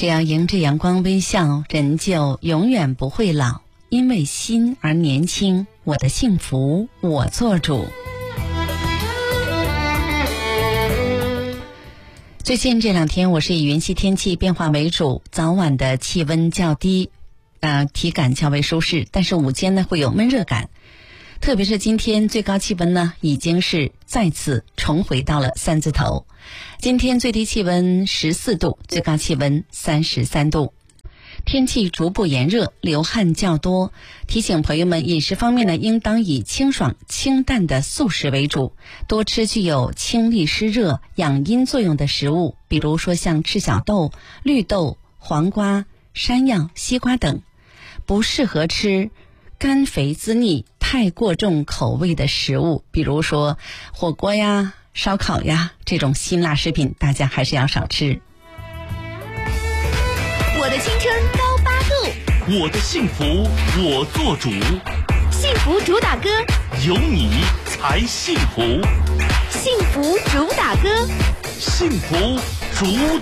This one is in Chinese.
只要迎着阳光微笑，人就永远不会老。因为心而年轻，我的幸福我做主。最近这2天，我是以云系天气变化为主，早晚的气温较低，体感较为舒适，但是午间呢会有闷热感。特别是今天最高气温呢，已经是再次重回到了3字头。今天最低气温14度，最高气温33度。天气逐步炎热，流汗较多，提醒朋友们饮食方面呢，应当以清爽清淡的素食为主，多吃具有清利湿热、养阴作用的食物，比如说像赤小豆、绿豆、黄瓜、山药、西瓜等。不适合吃干肥滋腻、太过重口味的食物，比如说火锅呀、烧烤呀，这种辛辣食品大家还是要少吃。 我的青春高8度， 我的幸福我做主， 幸福主打歌， 有你才幸福， 幸福主打歌， 幸福主